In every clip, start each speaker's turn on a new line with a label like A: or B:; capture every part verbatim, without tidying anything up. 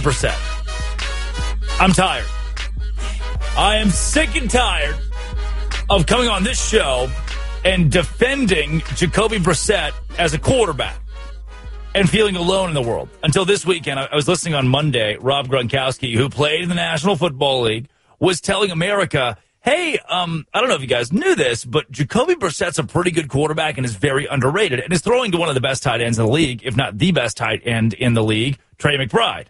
A: Brissett. I'm tired. I am sick and tired of coming on this show and defending Jacoby Brissett as a quarterback and feeling alone in the world. Until this weekend, I was listening on Monday, Rob Gronkowski, who played in the National Football League, was telling America, hey, um, I don't know if you guys knew this, but Jacoby Brissett's a pretty good quarterback and is very underrated and is throwing to one of the best tight ends in the league, if not the best tight end in the league, Trey McBride.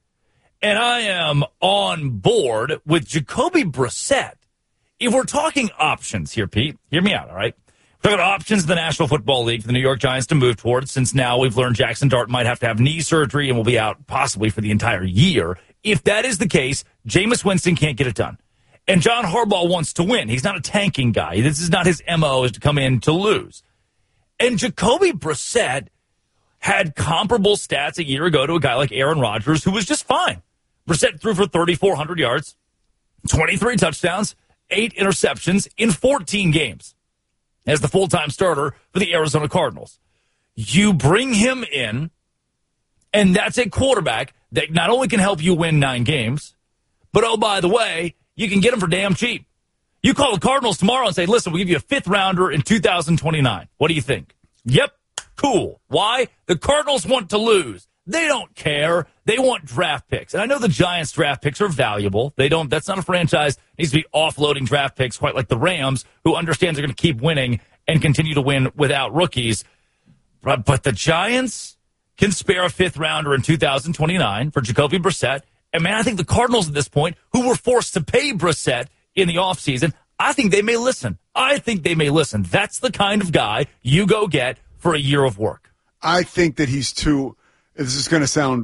A: And I am on board with Jacoby Brissett. If we're talking options here, Pete, hear me out, all right? We're talking options in the National Football League for the New York Giants to move towards, since now we've learned Jackson Dart might have to have knee surgery and will be out possibly for the entire year. If that is the case, Jameis Winston can't get it done. And John Harbaugh wants to win. He's not a tanking guy. This is not his M O, is to come in to lose. And Jacoby Brissett had comparable stats a year ago to a guy like Aaron Rodgers, who was just fine. Brissett threw for thirty-four hundred yards, twenty-three touchdowns, eight interceptions in fourteen games as the full-time starter for the Arizona Cardinals. You bring him in, and that's a quarterback that not only can help you win nine games, but, oh, by the way, you can get him for damn cheap. You call the Cardinals tomorrow and say, listen, we'll give you a fifth-rounder in two thousand twenty-nine. What do you think? Yep, cool. Why? The Cardinals want to lose. They don't care. They want draft picks. And I know the Giants' draft picks are valuable. They don't. That's not a franchise that needs to be offloading draft picks quite like the Rams, who understands they're going to keep winning and continue to win without rookies. But, but the Giants can spare a fifth-rounder in two thousand twenty-nine for Jacoby Brissett. And, man, I think the Cardinals at this point, who were forced to pay Brissett in the offseason, I think they may listen. I think they may listen. That's the kind of guy you go get for a year of work.
B: I think that he's too – this is going to sound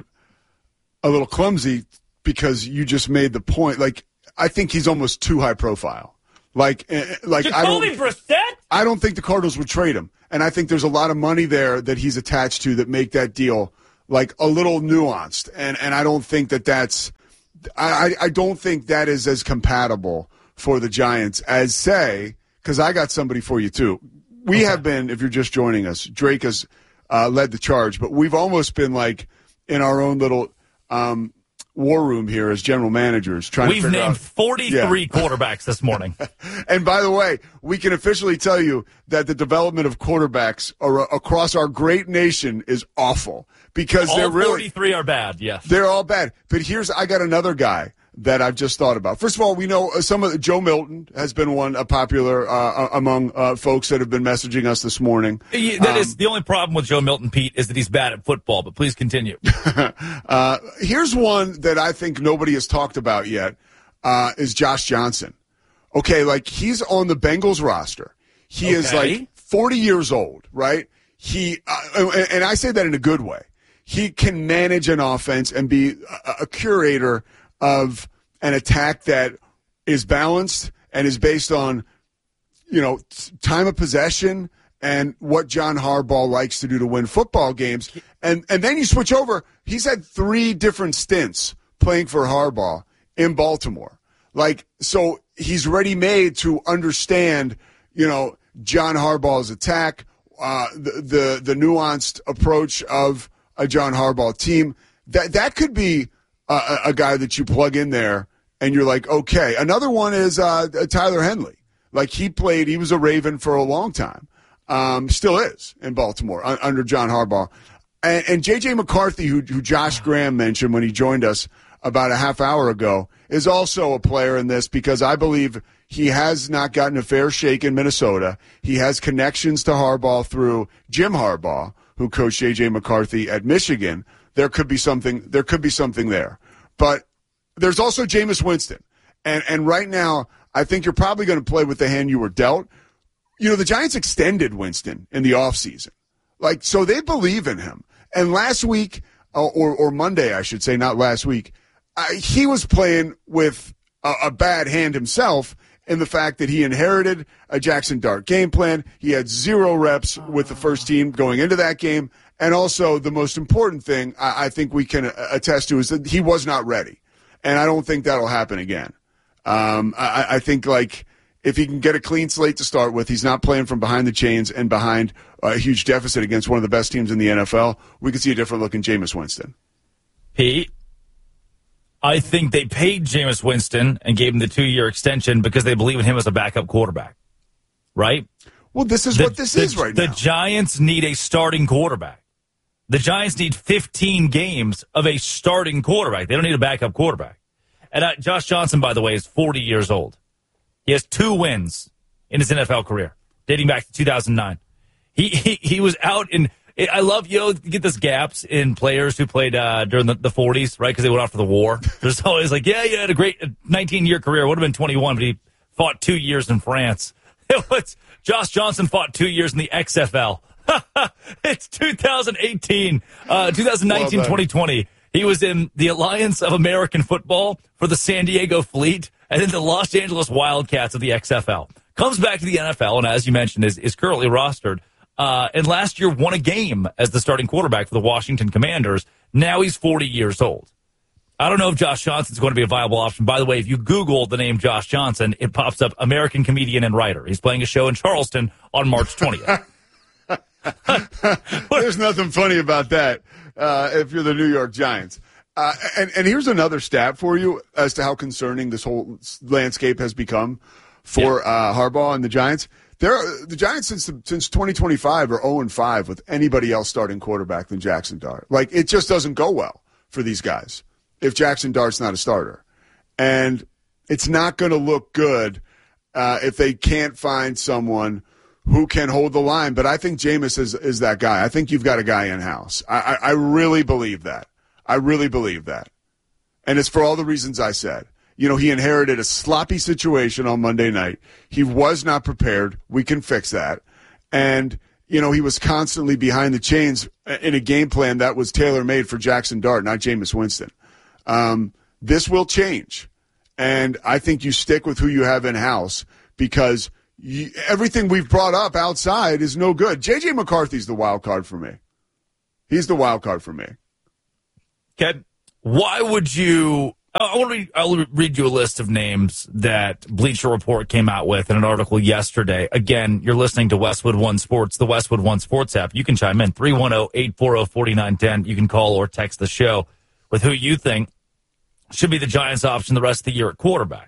B: a little clumsy because you just made the point. Like, I think he's almost too high profile. Like, like I don't,
A: Brissett?
B: I don't think the Cardinals would trade him. And I think there's a lot of money there that he's attached to that make that deal, like, a little nuanced. And, and I don't think that that's I, – I don't think that is as compatible for the Giants as, say – because I got somebody for you, too. We okay. have been, if you're just joining us, Drake has – Uh, led the charge, but we've almost been like in our own little um, war room here as general managers trying
A: we've
B: to figure out.
A: We've named forty-three yeah. quarterbacks this morning.
B: And by the way, we can officially tell you that the development of quarterbacks are, uh, across our great nation is awful because
A: all
B: they're really
A: forty-three are bad. Yes,
B: they're all bad. But here's I got another guy that I've just thought about. First of all, we know some of the, Joe Milton has been one a popular uh, among uh, folks that have been messaging us this morning.
A: Yeah, that
B: um,
A: is the only problem with Joe Milton, Pete, is that he's bad at football. But please continue.
B: uh, here's one that I think nobody has talked about yet: uh, is Josh Johnson. Okay, like he's on the Bengals roster. He okay. is like forty years old, right? He uh, and I say that in a good way. He can manage an offense and be a, a curator of an attack that is balanced and is based on, you know, time of possession and what John Harbaugh likes to do to win football games. And and then you switch over. He's had three different stints playing for Harbaugh in Baltimore. Like, so he's ready-made to understand, you know, John Harbaugh's attack, uh, the, the the nuanced approach of a John Harbaugh team. That that could be a, a guy that you plug in there and you're like, okay. Another one is uh, Tyler Henley. Like he played, he was a Raven for a long time. Um, still is in Baltimore un- under John Harbaugh. And, and J J McCarthy, who, who Josh Graham mentioned when he joined us about a half hour ago, is also a player in this because I believe he has not gotten a fair shake in Minnesota. He has connections to Harbaugh through Jim Harbaugh, who coached J J McCarthy at Michigan. There could be something. There could be something there, but there's also Jameis Winston, and and right now I think you're probably going to play with the hand you were dealt. You know, the Giants extended Winston in the offseason. Like, so they believe in him. And last week, uh, or or Monday, I should say, not last week, uh, he was playing with a, a bad hand himself in the fact that he inherited a Jackson Dart game plan. He had zero reps with the first team going into that game. And also, the most important thing I, I think we can attest to is that he was not ready. And I don't think that'll happen again. Um, I, I think, like, if he can get a clean slate to start with, he's not playing from behind the chains and behind a huge deficit against one of the best teams in the N F L, we could see a different looking Jameis Winston.
A: Pete? I think they paid Jameis Winston and gave him the two-year extension because they believe in him as a backup quarterback, right?
B: Well, this is
A: the,
B: what this
A: the,
B: is right
A: the
B: now.
A: The Giants need a starting quarterback. The Giants need fifteen games of a starting quarterback. They don't need a backup quarterback. And uh, Josh Johnson, by the way, is forty years old. He has two wins in his N F L career, dating back to two thousand nine. He he, he was out in – I love, you know, you get this gaps in players who played uh, during the, the forties, right, because they went off to the war. There's always like, yeah, you had a great nineteen-year career. Would have been twenty-one, but he fought two years in France. It was, Josh Johnson fought two years in the X F L. It's two thousand eighteen, uh, twenty nineteen, well, twenty twenty. He was in the Alliance of American Football for the San Diego Fleet and then the Los Angeles Wildcats of the X F L. Comes back to the N F L, and as you mentioned, is, is currently rostered. Uh, and last year won a game as the starting quarterback for the Washington Commanders. Now he's forty years old. I don't know if Josh Johnson's going to be a viable option. By the way, if you Google the name Josh Johnson, it pops up American comedian and writer. He's playing a show in Charleston on March twentieth.
B: There's nothing funny about that uh, if you're the New York Giants. Uh, and, and here's another stat for you as to how concerning this whole landscape has become for yeah. uh, Harbaugh and the Giants. They're, the Giants since since twenty twenty-five are oh and five with anybody else starting quarterback than Jackson Dart. Like, it just doesn't go well for these guys if Jackson Dart's not a starter. And it's not going to look good uh, if they can't find someone who can hold the line. But I think Jameis is, is that guy. I think you've got a guy in-house. I, I, I really believe that. I really believe that. And it's for all the reasons I said. You know, he inherited a sloppy situation on Monday night. He was not prepared. We can fix that. And, you know, he was constantly behind the chains in a game plan that was tailor-made for Jackson Dart, not Jameis Winston. Um, this will change. And I think you stick with who you have in-house because you, everything we've brought up outside is no good. J J McCarthy's the wild card for me. He's the wild card for me.
A: Okay. Why would you... I want to read, I'll read you a list of names that Bleacher Report came out with in an article yesterday. Again, you're listening to Westwood One Sports, the Westwood One Sports app. You can chime in, three one zero, eight four zero, four nine one zero. You can call or text the show with who you think should be the Giants' option the rest of the year at quarterback.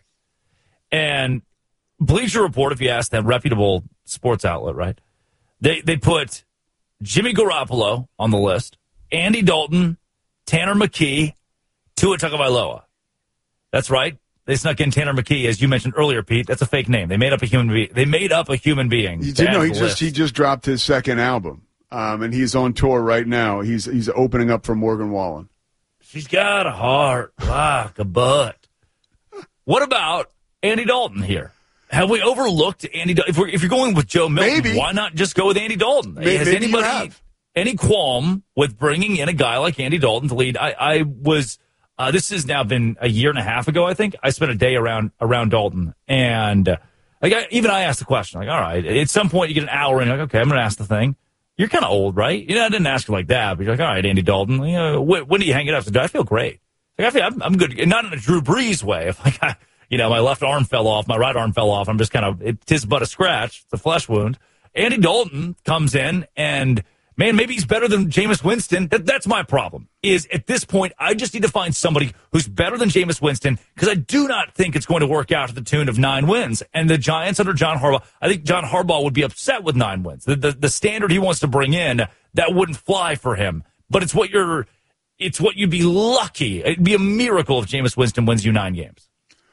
A: And Bleacher Report, if you ask them, reputable sports outlet, right? They, they put Jimmy Garoppolo on the list, Andy Dalton, Tanner McKee, Tua Tagovailoa. That's right. They snuck in Tanner McKee, as you mentioned earlier, Pete. That's a fake name. They made up a human being. They made up a human being.
B: You did know he just list. he just dropped his second album, um, and he's on tour right now. He's he's opening up for Morgan Wallen.
A: She's got a heart like a butt. What about Andy Dalton here? Have we overlooked Andy Dalton? If, we're, if you're going with Joe Milton,
B: maybe.
A: Why not just go with Andy Dalton?
B: Maybe,
A: Has
B: maybe
A: anybody any qualm with bringing in a guy like Andy Dalton to lead? I, I was. Uh, this has now been a year and a half ago, I think. I spent a day around around Dalton, and uh, like I, even I asked the question, like, all right, at some point you get an hour in, you're like, okay, I'm going to ask the thing. You're kind of old, right? You know, I didn't ask you like that, but you're like, all right, Andy Dalton, you know, when, when do you hang it up? So, I feel great. Like, I feel I'm, I'm good, not in a Drew Brees way. If like, I, you know, my left arm fell off, my right arm fell off, I'm just kind of, it is but a scratch, it's a flesh wound. Andy Dalton comes in and. Man, maybe he's better than Jameis Winston. That, that's my problem, is at this point, I just need to find somebody who's better than Jameis Winston because I do not think it's going to work out to the tune of nine wins. And the Giants under John Harbaugh, I think John Harbaugh would be upset with nine wins. The, the, the standard he wants to bring in, that wouldn't fly for him. But it's what you're, it's what you'd be lucky. It'd be a miracle if Jameis Winston wins you nine games.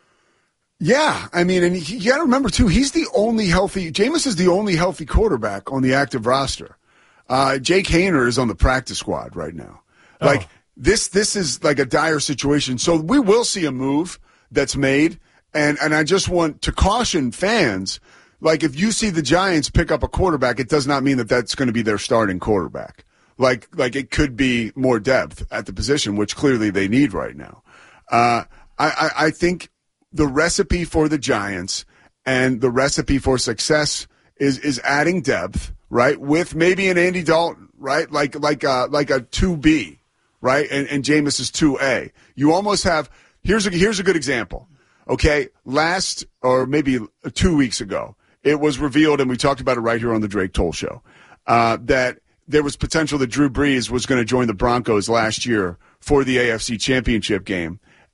B: Yeah, I mean, and you got to remember, too, he's the only healthy, Jameis is the only healthy quarterback on the active roster. Uh, Jake Haener is on the practice squad right now. Oh. Like this, this is like a dire situation. So we will see a move that's made, and and I just want to caution fans. Like if you see the Giants pick up a quarterback, it does not mean that that's going to be their starting quarterback. Like like it could be more depth at the position, which clearly they need right now. Uh, I, I I think the recipe for the Giants and the recipe for success is is adding depth. Right, with maybe an Andy Dalton, right, like like a, like a two B, right, and and Jameis is two A. You almost have here's a here's a good example. Okay, last or maybe two weeks ago, it was revealed, and we talked about it right here on the Drake Toll Show, uh, that there was potential that Drew Brees was going to join the Broncos last year for the A F C Championship game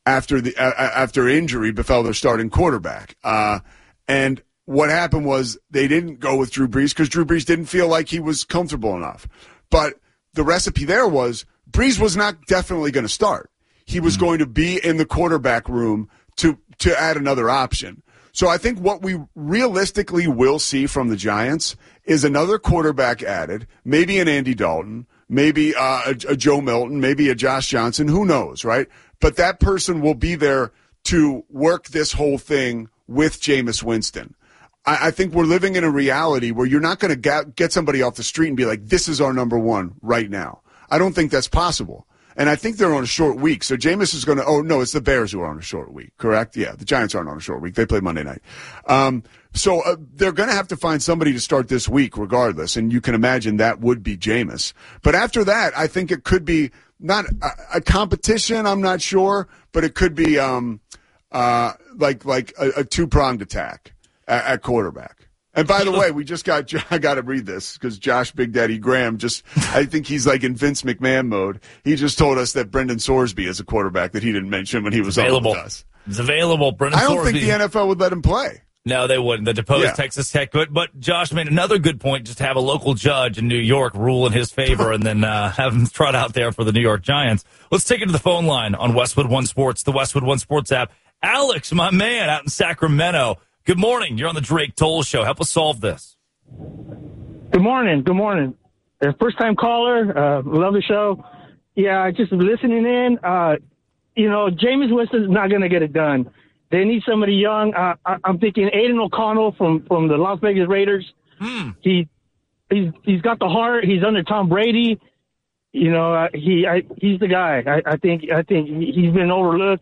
B: after the uh, after injury befell their starting quarterback. Uh, and what happened was they didn't go with Drew Brees because Drew Brees didn't feel like he was comfortable enough. But the recipe there was Brees was not definitely going to start. He was mm-hmm. going to be in the quarterback room to to add another option. So I think what we realistically will see from the Giants is another quarterback added, maybe an Andy Dalton, maybe uh, a, a Joe Milton, maybe a Josh Johnson, who knows, right? But that person will be there to work this whole thing with Jameis Winston. I, I think we're living in a reality where you're not going to get, get somebody off the street and be like, this is our number one right now. I don't think that's possible. And I think they're on a short week. So Jameis is going to – oh, no, it's the Bears who are on a short week, correct? Yeah, the Giants aren't on a short week. They play Monday night. Um, so uh, they're going to have to find somebody to start this week regardless, and you can imagine that would be Jameis. But after that, I think it could be not a, a competition, I'm not sure, but it could be um, uh, like like a, a two-pronged attack at, at quarterback. And by the way, we just got, I got to read this because Josh Big Daddy Graham just, I think he's like in Vince McMahon mode. He just told us that Brendan Sorsby is a quarterback that he didn't mention when he was
A: available.
B: on with us.
A: It's available. Brendan
B: I don't
A: Sorsby.
B: think the N F L would let him play.
A: No, they wouldn't. The deposed yeah. Texas Tech. But, but Josh made another good point, just to have a local judge in New York rule in his favor and then uh, have him trot out there for the New York Giants. Let's take it to the phone line on Westwood One Sports, the Westwood One Sports app. Alex, my man, out in Sacramento. Good morning. You're on the Drake Toll Show. Help us solve this.
C: Good morning. Good morning. Uh, first time caller. Uh, love the show. Yeah, just listening in. Uh, you know, Jameis Winston's not going to get it done. They need somebody young. Uh, I, I'm thinking Aiden O'Connell from, from the Las Vegas Raiders.
A: Mm.
C: He he's he's got the heart. He's under Tom Brady. You know, uh, he I, he's the guy. I, I think I think he's been overlooked.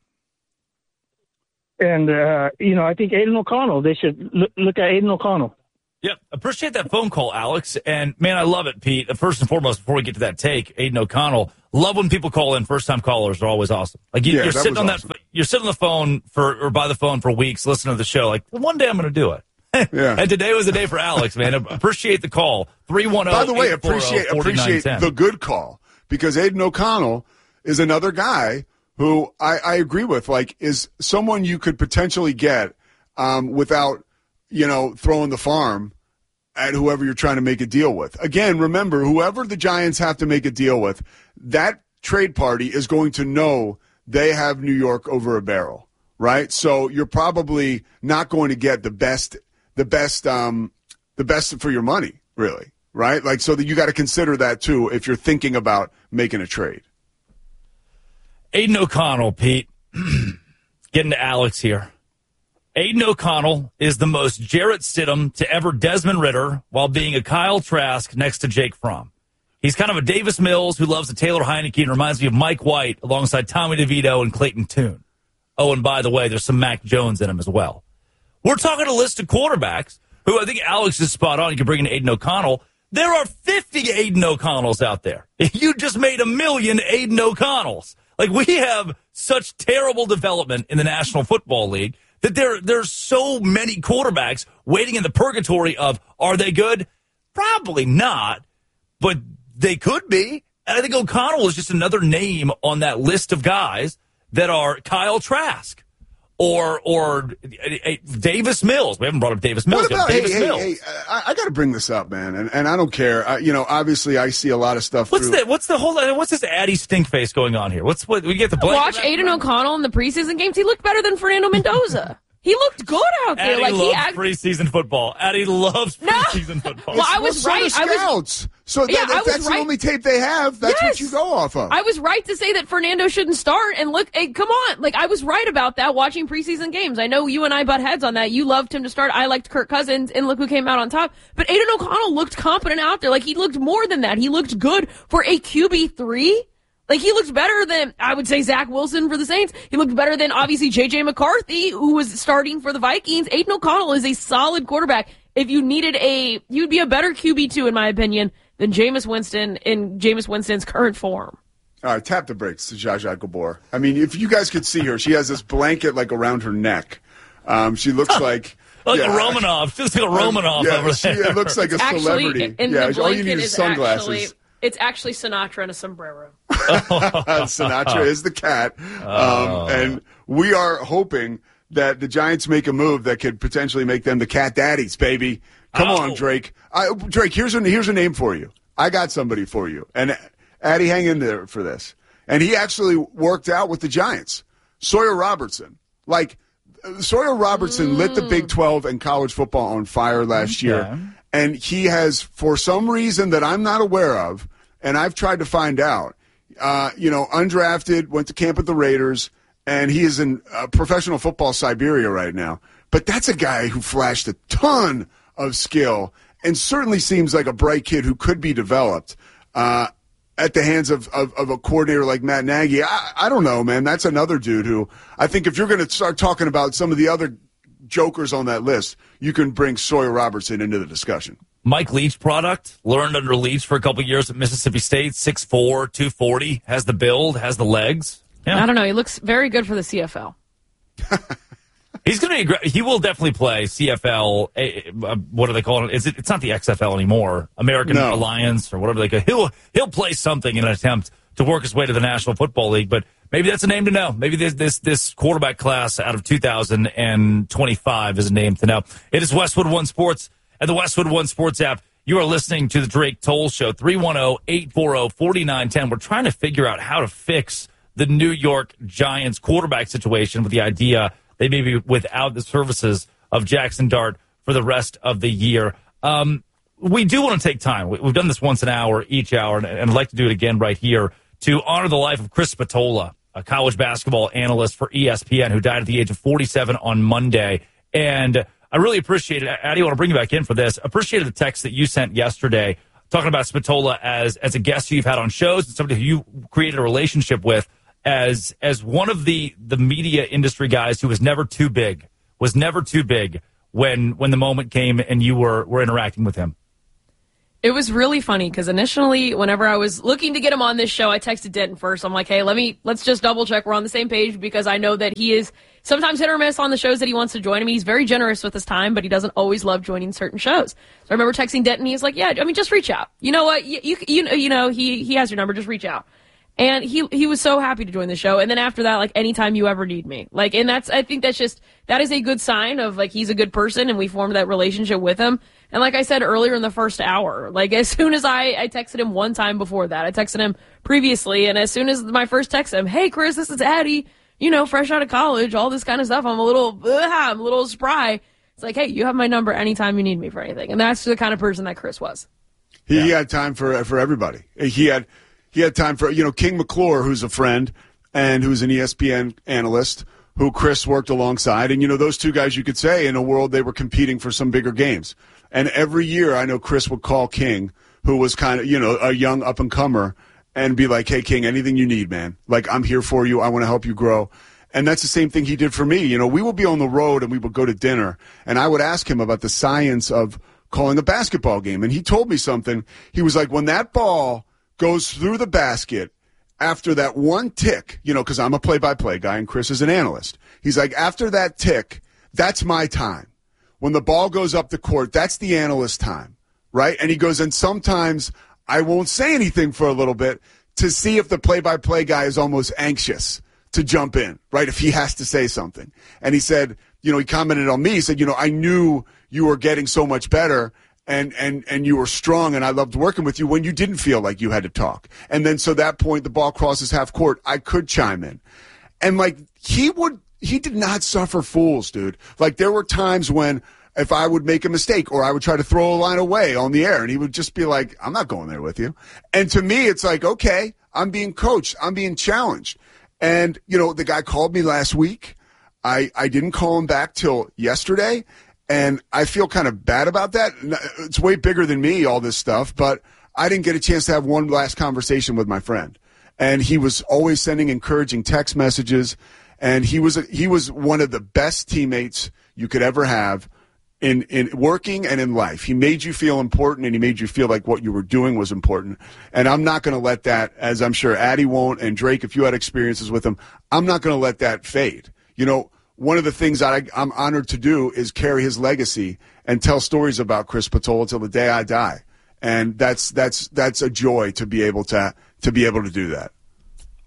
C: And uh, you know, I think Aiden O'Connell. They should look, look at Aiden O'Connell.
A: Yep. Appreciate that phone call, Alex. And, man, I love it, Pete. First and foremost, before we get to that take, Aiden O'Connell, love when people call in. First-time callers are always awesome. Like, you,
B: yeah,
A: you're sitting on
B: awesome.
A: that, you're sitting on the phone for, or by the phone for weeks listening to the show. Like, one day I'm going to do it.
B: Yeah.
A: And today was the day for Alex, man. Appreciate the call. three one zero,
B: By the way, appreciate, appreciate the good call, because Aiden O'Connell is another guy who I, I agree with, like, is someone you could potentially get um, without, you know, throwing the farm at whoever you're trying to make a deal with. Again, remember, whoever the Giants have to make a deal with, that trade party is going to know they have New York over a barrel, right? So you're probably not going to get the best, the best, um, the best for your money, really, right? Like, so that you got to consider that too if you're thinking about making a trade.
A: Aiden O'Connell, Pete. Getting to Alex here. Aiden O'Connell is the most Jarrett Stidham to ever Desmond Ritter while being a Kyle Trask next to Jake Fromm. He's kind of a Davis Mills who loves the Taylor Heineke and reminds me of Mike White alongside Tommy DeVito and Clayton Tune. Oh, and by the way, there's some Mac Jones in him as well. We're talking a list of quarterbacks who I think Alex is spot on. You can bring in Aiden O'Connell. There are fifty Aiden O'Connells out there. You just made a million Aiden O'Connells. Like, we have such terrible development in the National Football League that there there's so many quarterbacks waiting in the purgatory of, are they good? Probably not, but they could be. And I think O'Connell is just another name on that list of guys that are Kyle Trask or or uh, Davis Mills. We haven't brought up Davis Mills
B: what about,
A: yet. Davis
B: hey,
A: Mills.
B: Hey, hey, I, I got to bring this up, man, and, and I don't care. I, you know, obviously I see a lot of stuff.
A: What's
B: through.
A: the What's the whole? What's this Addy stink face going on here? What's what we get the blame?
D: Watch Aiden O'Connell in the preseason games. He looked better than Fernando Mendoza. He looked good out there.
A: Addy
D: like
A: loves
D: he act-
A: preseason football. Addy loves preseason no. football.
D: Well, I was
B: well,
D: right.
B: So
D: I was
B: scouts. So that,
D: yeah,
B: if
D: I was
B: that's
D: right.
B: the only tape they have, that's
D: yes.
B: what you go off of.
D: I was right to say that Fernando shouldn't start. And look, hey, come on. Like, I was right about that watching preseason games. I know you and I butt heads on that. You loved him to start. I liked Kirk Cousins, and look who came out on top. But Aiden O'Connell looked competent out there. Like, he looked more than that. He looked good for a Q B three. Like, he looked better than, I would say, Zach Wilson for the Saints. He looked better than, obviously, J J McCarthy, who was starting for the Vikings. Aiden O'Connell is a solid quarterback. If you needed a, you'd be a better Q B two, in my opinion, than Jameis Winston in Jameis Winston's current form.
B: All right, tap the brakes to Zsa Zsa Gabor. I mean, if you guys could see her, she has this blanket, like, around her neck. Um, she looks like...
A: Like
B: yeah,
A: a Romanov. Just like a Romanov
B: um, yeah,
A: over
B: she,
A: there.
B: It looks like a
D: Actually,
B: celebrity.
D: in
B: yeah,
D: the
B: all you need
D: blanket
B: is
D: is
B: sunglasses.
D: actually, it's actually Sinatra and a sombrero.
B: Sinatra is the cat.
A: Oh.
B: Um, and we are hoping that the Giants make a move that could potentially make them the cat daddies, baby. Come
A: oh.
B: on, Drake. I, Drake, here's a, here's a name for you. I got somebody for you. And Addie, hang in there for this. And he actually worked out with the Giants. Sawyer Robertson. Like, Sawyer Robertson mm. lit the Big twelve and college football on fire last okay. year. And he has, for some reason that I'm not aware of, and I've tried to find out, uh, you know, undrafted, went to camp with the Raiders, and he is in uh, professional football Siberia right now. But that's a guy who flashed a ton of skill and certainly seems like a bright kid who could be developed uh, at the hands of, of, of a coordinator like Matt Nagy. I, I don't know, man. That's another dude who I think if you're going to start talking about some of the other jokers on that list, you can bring Sawyer Robertson into the discussion.
A: Mike Leach product, learned under Leach for a couple years at Mississippi State, six foot four, two forty, has the build, has the legs. Yeah.
D: I don't know. He looks very good for the C F L.
A: He's going to be great. He will definitely play C F L. Uh, what do they call it? Is it? It's not the X F L anymore. American no. Alliance or whatever they call. He'll he'll play something in an attempt to work his way to the National Football League. But maybe that's a name to know. Maybe this this this quarterback class out of two thousand twenty-five is a name to know. It is Westwood One Sports and the Westwood One Sports app. You are listening to the Drake Toll Show. three one zero, eight four zero, four nine one zero. We're trying to figure out how to fix the New York Giants quarterback situation with the idea they may be without the services of Jackson Dart for the rest of the year. Um, we do want to take time. We've done this once an hour, each hour, and I'd like to do it again right here to honor the life of Chris Spatola, a college basketball analyst for E S P N who died at the age of forty-seven on Monday. And I really appreciate it. Addie, I want to bring you back in for this. Appreciated the text that you sent yesterday talking about Spatola as, as a guest you've had on shows and somebody who you created a relationship with. As as one of the, the media industry guys who was never too big, was never too big when when the moment came and you were, were interacting with him.
D: It was really funny because initially, whenever I was looking to get him on this show, I texted Denton first. I'm like, hey, let me let's just double check we're on the same page because I know that he is sometimes hit or miss on the shows that he wants to join. I mean, he's very generous with his time, but he doesn't always love joining certain shows. So I remember texting Denton. He's like, yeah, I mean, just reach out. You know what? You you you know, you know he he has your number. Just reach out. And he he was so happy to join the show. And then after that, like, anytime you ever need me. Like, and that's, I think that's just, that is a good sign of, like, he's a good person and we formed that relationship with him. And like I said earlier in the first hour, like, as soon as I, I texted him one time before that, I texted him previously. And as soon as my first text him, hey, Chris, this is Addie, you know, fresh out of college, all this kind of stuff. I'm a little, uh, I'm a little spry. It's like, hey, you have my number anytime you need me for anything. And that's the kind of person that Chris was.
B: He
A: yeah.
B: had time for, for everybody. He had, He had time for, you know, King McClure, who's a friend and who's an E S P N analyst, who Chris worked alongside. And, you know, those two guys, you could say, in a world they were competing for some bigger games. And every year I know Chris would call King, who was kind of, you know, a young up-and-comer, and be like, hey, King, anything you need, man. Like, I'm here for you. I want to help you grow. And that's the same thing he did for me. You know, we would be on the road and we would go to dinner, and I would ask him about the science of calling a basketball game. And he told me something. He was like, when that ball goes through the basket after that one tick, you know, because I'm a play-by-play guy and Chris is an analyst. He's like, after that tick, that's my time. When the ball goes up the court, that's the analyst time, right? And he goes, and sometimes I won't say anything for a little bit to see if the play-by-play guy is almost anxious to jump in, right, if he has to say something. And he said, you know, he commented on me. He said, you know, I knew you were getting so much better. And, and, and you were strong, and I loved working with you when you didn't feel like you had to talk. And then so that point, the ball crosses half court, I could chime in. And, like, he would, he did not suffer fools, dude. Like, there were times when if I would make a mistake or I would try to throw a line away on the air, and he would just be like, I'm not going there with you. And to me, it's like, okay, I'm being coached. I'm being challenged. And, you know, the guy called me last week. I, I didn't call him back till yesterday. And I feel kind of bad about that. It's way bigger than me, all this stuff, but I didn't get a chance to have one last conversation with my friend. And he was always sending encouraging text messages, and he was a, he was one of the best teammates you could ever have in, in working and in life. He made you feel important, and he made you feel like what you were doing was important. And I'm not going to let that, as I'm sure Addie won't, and Drake, if you had experiences with him, I'm not going to let that fade. You know, one of the things that I, I'm honored to do is carry his legacy and tell stories about Chris Spatola till the day I die, and that's that's that's a joy to be able to to be able to do that.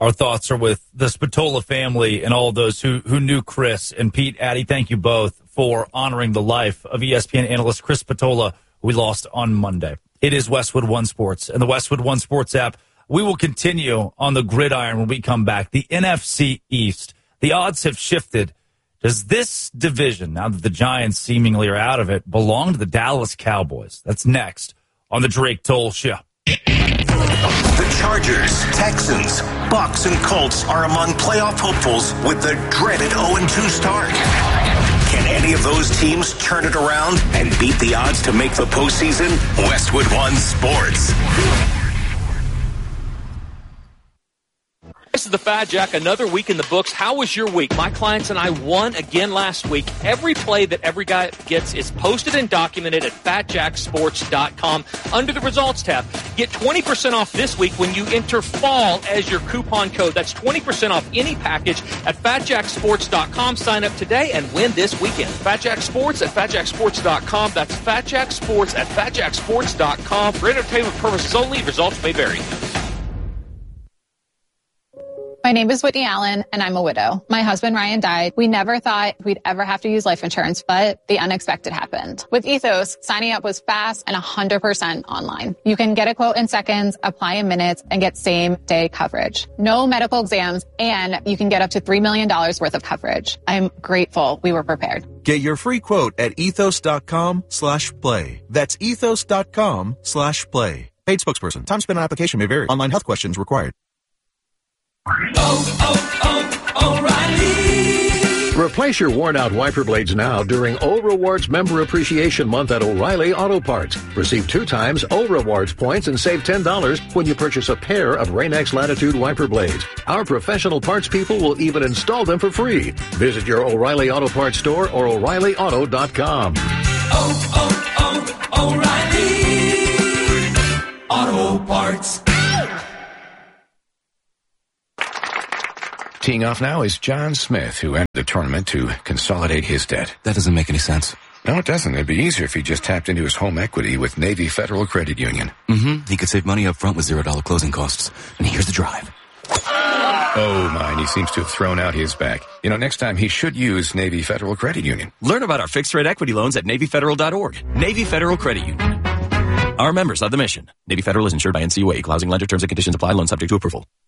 A: Our thoughts are with the Spatola family and all those who, who knew Chris. And Pete, Addie, thank you both for honoring the life of E S P N analyst Chris Spatola, who we lost on Monday. It is Westwood One Sports and the Westwood One Sports app. We will continue on the gridiron when we come back. The N F C East, the odds have shifted. Does this division, now that the Giants seemingly are out of it, belong to the Dallas Cowboys? That's next on the Drake Toll Show.
E: The Chargers, Texans, Bucks, and Colts are among playoff hopefuls with the dreaded oh and two start. Can any of those teams turn it around and beat the odds to make the postseason? Westwood One Sports.
F: This is the Fat Jack, another week in the books. How was your week? My clients and I won again last week. Every play that every guy gets is posted and documented at fat jack sports dot com under the results tab. Get twenty percent off this week when you enter fall as your coupon code. That's twenty percent off any package at fat jack sports dot com. Sign up today and win this weekend. Fat Jack Sports at fat jack sports dot com. That's Fat Jack Sports at fat jack sports dot com. For entertainment purposes only, results may vary.
G: My name is Whitney Allen, and I'm a widow. My husband, Ryan, died. We never thought we'd ever have to use life insurance, but the unexpected happened. With Ethos, signing up was fast and one hundred percent online. You can get a quote in seconds, apply in minutes, and get same-day coverage. No medical exams, and you can get up to three million dollars worth of coverage. I'm grateful we were prepared.
H: Get your free quote at ethos.com slash play. That's ethos.com slash play. Paid spokesperson. Time spent on application may vary. Online health questions required.
I: Oh, oh, oh, O'Reilly! Replace your worn-out wiper blades now during O Rewards Member Appreciation Month at O'Reilly Auto Parts. Receive two times O Rewards points and save ten dollars when you purchase a pair of Rain-X Latitude wiper blades. Our professional parts people will even install them for free. Visit your O'Reilly Auto Parts store or O'Reilly Auto dot com.
J: Oh, oh, oh, O'Reilly Auto Parts.
K: Teeing off now is John Smith, who entered the tournament to consolidate his debt.
L: That doesn't make any sense.
K: No, it doesn't. It'd be easier if he just tapped into his home equity with Navy Federal Credit Union.
L: Mm-hmm. He could save money up front with zero dollar closing costs. And here's the drive.
K: Oh, my, he seems to have thrown out his back. You know, next time he should use Navy Federal Credit Union.
M: Learn about our fixed-rate equity loans at navy federal dot org. Navy Federal Credit Union. Our members of the mission. Navy Federal is insured by N C U A. Equal housing lender. Terms and conditions apply. Loan subject to approval.